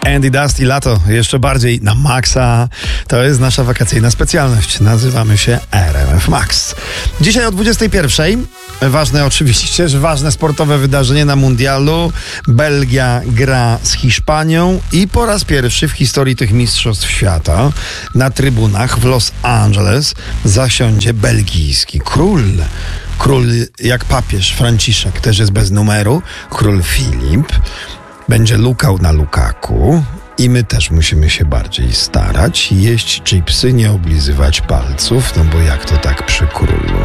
Andy Dusty, lato jeszcze bardziej na maksa. To jest nasza wakacyjna specjalność. Nazywamy się RMF Max. Dzisiaj o 21:00 ważne oczywiście, że ważne sportowe wydarzenie na mundialu. Belgia gra z Hiszpanią i po raz pierwszy w historii tych mistrzostw świata na trybunach w Los Angeles zasiądzie belgijski król. Król jak papież Franciszek, też jest bez numeru. Król Filip będzie lukał na Lukaku i my też musimy się bardziej starać. Jeść chipsy, nie oblizywać palców, no bo jak to tak przy królu.